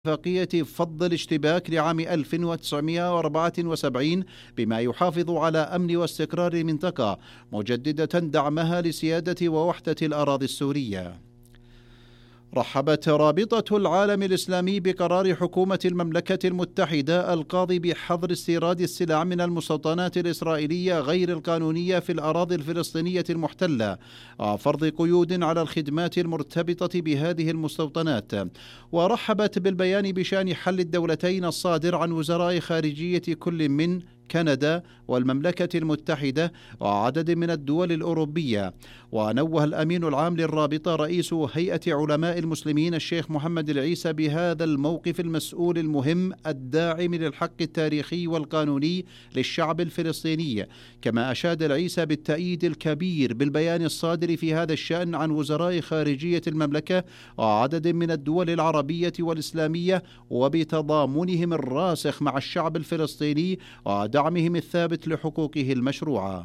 اتفاقية فض الاشتباك لعام 1974 بما يحافظ على أمن واستقرار المنطقة، مجددة دعمها لسيادة ووحدة الأراضي السورية. رحبت رابطة العالم الإسلامي بقرار حكومة المملكة المتحدة القاضي بحظر استيراد السلع من المستوطنات الإسرائيلية غير القانونية في الأراضي الفلسطينية المحتلة، وفرض قيود على الخدمات المرتبطة بهذه المستوطنات. ورحبت بالبيان بشأن حل الدولتين الصادر عن وزراء خارجية كل من كندا والمملكة المتحدة وعدد من الدول الأوروبية. ونوه الأمين العام للرابطة رئيس هيئة علماء المسلمين الشيخ محمد العيسى بهذا الموقف المسؤول المهم الداعم للحق التاريخي والقانوني للشعب الفلسطيني. كما أشاد العيسى بالتأييد الكبير بالبيان الصادر في هذا الشأن عن وزراء خارجية المملكة وعدد من الدول العربية والإسلامية، وبتضامنهم الراسخ مع الشعب الفلسطيني ودعمهم الثابت لحقوقه المشروعة.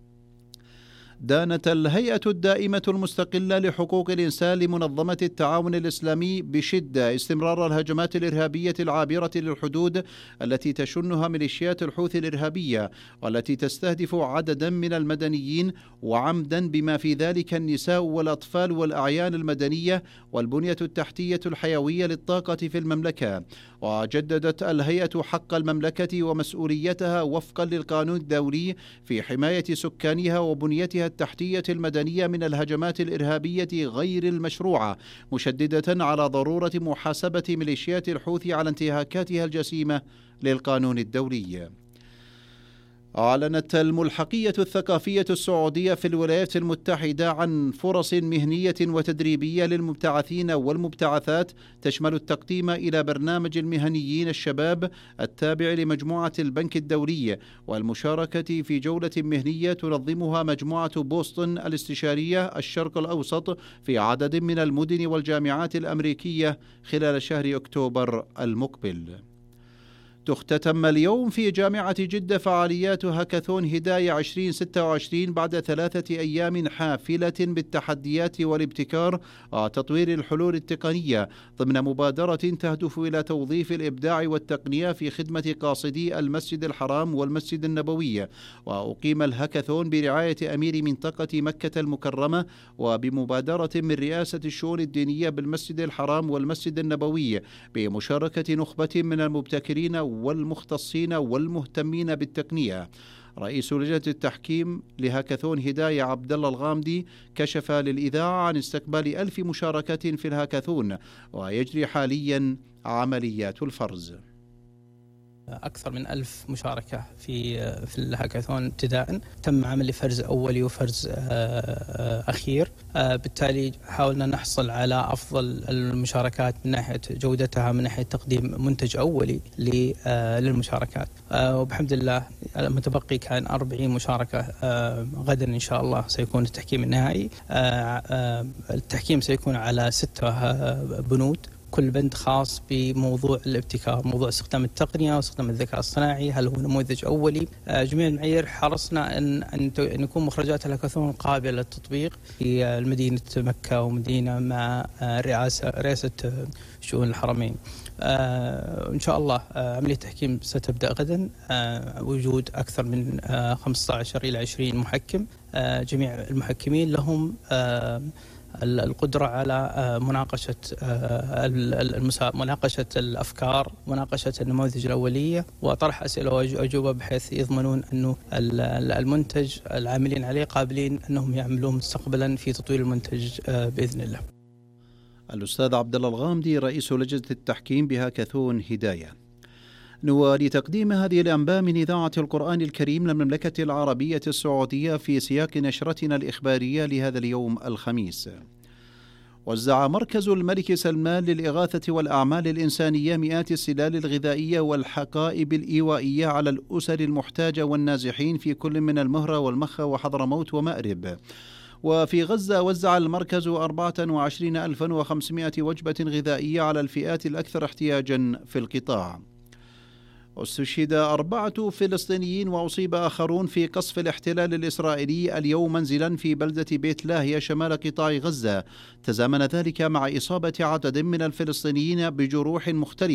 دانت الهيئة الدائمة المستقلة لحقوق الإنسان لمنظمة التعاون الإسلامي بشدة استمرار الهجمات الإرهابية العابرة للحدود التي تشنها ميليشيات الحوثي الإرهابية، والتي تستهدف عددا من المدنيين وعمدا بما في ذلك النساء والأطفال والأعيان المدنية والبنية التحتية الحيوية للطاقة في المملكة. وجددت الهيئة حق المملكة ومسؤوليتها وفقا للقانون الدولي في حماية سكانها وبنيتها التحتية المدنية من الهجمات الإرهابية غير المشروعة، مشددة على ضرورة محاسبة ميليشيات الحوثي على انتهاكاتها الجسيمة للقانون الدولي. أعلنت الملحقية الثقافية السعودية في الولايات المتحدة عن فرص مهنية وتدريبية للمبتعثين والمبتعثات تشمل التقديم إلى برنامج المهنيين الشباب التابع لمجموعة البنك الدولي، والمشاركة في جولة مهنية تنظمها مجموعة بوسطن الاستشارية الشرق الأوسط في عدد من المدن والجامعات الأمريكية خلال شهر أكتوبر المقبل. تختتم اليوم في جامعة جدة فعاليات هاكاثون هداية 2026 بعد 3 أيام حافلة بالتحديات والابتكار وتطوير الحلول التقنية ضمن مبادرة تهدف إلى توظيف الإبداع والتقنية في خدمة قاصدي المسجد الحرام والمسجد النبوي. وأقيم الهاكاثون برعاية أمير منطقة مكة المكرمة وبمبادرة من رئاسة الشؤون الدينية بالمسجد الحرام والمسجد النبوي بمشاركة نخبة من المبتكرين والمختصين والمهتمين بالتقنية. رئيس لجنة التحكيم لهاكاثون هداية عبد الله الغامدي كشف للإذاعة عن استقبال 1000 مشاركة في الهاكاثون، ويجري حاليا عمليات الفرز. أكثر من 1000 مشاركة في الهاكاثون ابتداء. تم عمل فرز أولي وفرز أخير، بالتالي حاولنا نحصل على أفضل المشاركات من ناحية جودتها، من ناحية تقديم منتج أولي للمشاركات. وبحمد الله المتبقي كان 40 مشاركة. غدا إن شاء الله سيكون التحكيم النهائي. التحكيم سيكون على 6 بنود، كل بند خاص بموضوع الابتكار، موضوع استخدام التقنية واستخدام الذكاء الصناعي، هل هو نموذج أولي. جميع المعايير حرصنا أن يكون مخرجات الهاكاثون قابلة للتطبيق في مدينة مكة ومدينة مع رئاسة شؤون الحرمين. إن شاء الله عملية التحكيم ستبدأ غدا، وجود أكثر من 15 إلى 20 محكم. جميع المحكمين لهم القدرة على مناقشة الأفكار، مناقشة النماذج الأولية، وطرح أسئلة وأجوبة بحيث يضمنون أنه المنتج العاملين عليه قابلين أنهم يعملون مستقبلا في تطوير المنتج بإذن الله. الأستاذ عبد الله الغامدي رئيس لجنة التحكيم بهاكاثون هداية. ولتقديم هذه الأنباء من إذاعة القرآن الكريم للمملكة العربية السعودية في سياق نشرتنا الإخبارية لهذا اليوم الخميس. وزع مركز الملك سلمان للإغاثة والأعمال الإنسانية مئات السلال الغذائية والحقائب الإيوائية على الأسر المحتاجة والنازحين في كل من المهرة والمخا وحضرموت ومأرب. وفي غزة وزع المركز 24,500 وجبة غذائية على الفئات الأكثر احتياجا في القطاع. استشهد 4 فلسطينيين وأصيب آخرون في قصف الاحتلال الإسرائيلي اليوم منزلا في بلدة بيت لاهيا شمال قطاع غزة. تزامن ذلك مع إصابة عدد من الفلسطينيين بجروح مختلفة